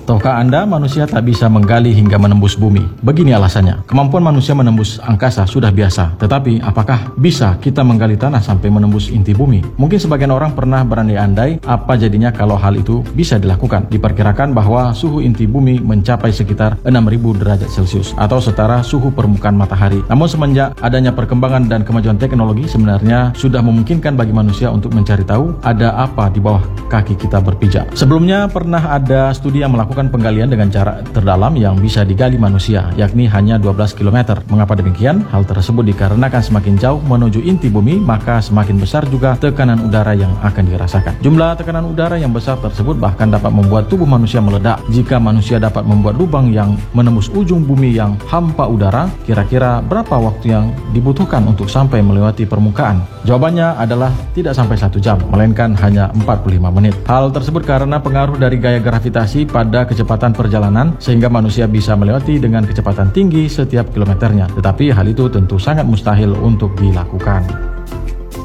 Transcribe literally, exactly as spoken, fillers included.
Tahukah Anda manusia tak bisa menggali hingga menembus bumi? Begini alasannya. Kemampuan manusia menembus angkasa sudah biasa, tetapi apakah bisa kita menggali tanah sampai menembus inti bumi? Mungkin sebagian orang pernah berandai-andai apa jadinya kalau hal itu bisa dilakukan. Diperkirakan bahwa suhu inti bumi mencapai sekitar enam ribu derajat Celcius atau setara suhu permukaan matahari. Namun semenjak adanya perkembangan dan kemajuan teknologi, sebenarnya sudah memungkinkan bagi manusia untuk mencari tahu ada apa di bawah kaki kita berpijak. Sebelumnya pernah ada studi yang melakukan penggalian dengan jarak terdalam yang bisa digali manusia, yakni hanya dua belas kilometer. Mengapa demikian? Hal tersebut dikarenakan semakin jauh menuju inti bumi, maka semakin besar juga tekanan udara yang akan dirasakan. Jumlah tekanan udara yang besar tersebut bahkan dapat membuat tubuh manusia meledak. Jika manusia dapat membuat lubang yang menembus ujung bumi yang hampa udara, kira-kira berapa waktu yang dibutuhkan untuk sampai melewati permukaan? Jawabannya adalah tidak sampai satu jam, melainkan hanya empat puluh lima menit. Hal tersebut karena pengaruh dari gaya gravitasi pada kecepatan perjalanan, sehingga manusia bisa melewati dengan kecepatan tinggi setiap kilometernya. Tetapi hal itu tentu sangat mustahil untuk dilakukan.